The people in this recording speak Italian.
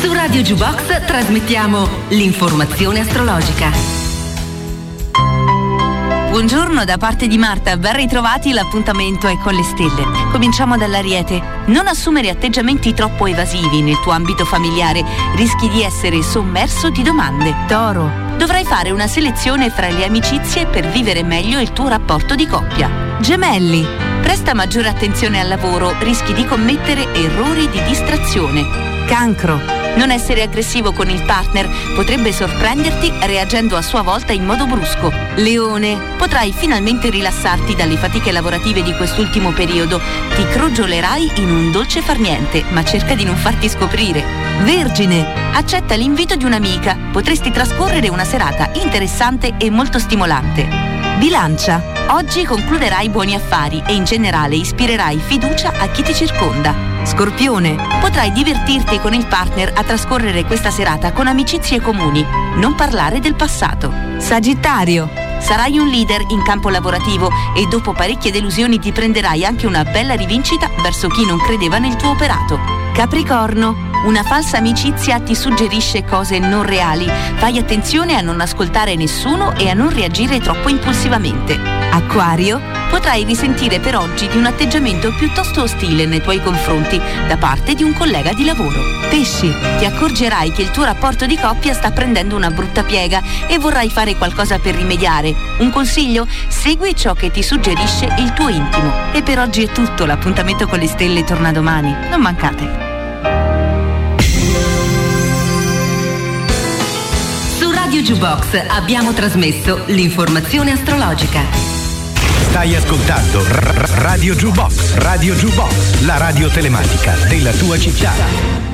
Su Radio Jukebox trasmettiamo l'informazione astrologica. Buongiorno da parte di Marta, ben ritrovati, l'appuntamento è con le stelle. Cominciamo dall'Ariete. Non assumere atteggiamenti troppo evasivi nel tuo ambito familiare, rischi di essere sommerso di domande. Toro, dovrai fare una selezione fra le amicizie per vivere meglio il tuo rapporto di coppia. Gemelli, presta maggiore attenzione al lavoro, rischi di commettere errori di distrazione. Cancro, non essere aggressivo con il partner, potrebbe sorprenderti reagendo a sua volta in modo brusco. Leone, potrai finalmente rilassarti dalle fatiche lavorative di quest'ultimo periodo. Ti crogiolerai in un dolce far niente, ma cerca di non farti scoprire. Vergine, accetta l'invito di un'amica, potresti trascorrere una serata interessante e molto stimolante. Bilancia, oggi concluderai buoni affari e in generale ispirerai fiducia a chi ti circonda. Scorpione, potrai divertirti con il partner a trascorrere questa serata con amicizie comuni. Non parlare del passato. Sagittario, sarai un leader in campo lavorativo e dopo parecchie delusioni ti prenderai anche una bella rivincita verso chi non credeva nel tuo operato. Capricorno, una falsa amicizia ti suggerisce cose non reali. Fai attenzione a non ascoltare nessuno e a non reagire troppo impulsivamente. Acquario, potrai risentire per oggi di un atteggiamento piuttosto ostile nei tuoi confronti da parte di un collega di lavoro. Pesci, ti accorgerai che il tuo rapporto di coppia sta prendendo una brutta piega e vorrai fare qualcosa per rimediare. Un consiglio? Segui ciò che ti suggerisce il tuo intimo. E per oggi è tutto, l'appuntamento con le stelle torna domani. Non mancate. Radio Jukebox abbiamo trasmesso l'informazione astrologica. Stai ascoltando Radio Jukebox, la radio telematica della tua città.